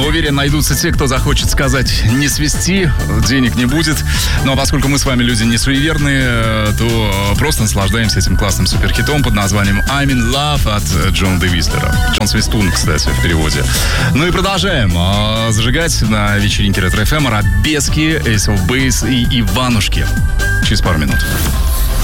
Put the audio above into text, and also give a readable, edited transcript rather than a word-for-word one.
Уверен, найдутся те, кто захочет сказать «не свисти», денег не будет. Ну а поскольку мы с вами люди не суеверные, то просто наслаждаемся этим классным суперхитом под названием «I'm in Love» от Джона Де Вислера. Джон Свистун, кстати, в переводе. Ну и продолжаем зажигать на вечеринке Ретро-ФМ Арабески, Ace of Base и Иванушки. Через пару минут.